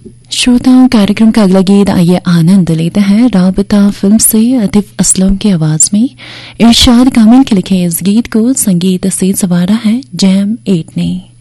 श्रोताओं, कार्यक्रम का अगला गीत आइए आनंद लेते हैं राबता फिल्म से आतिफ असलम की आवाज में। इरशाद कामिल के लिखे इस गीत को संगीत से संवारा है जैम 8 ने।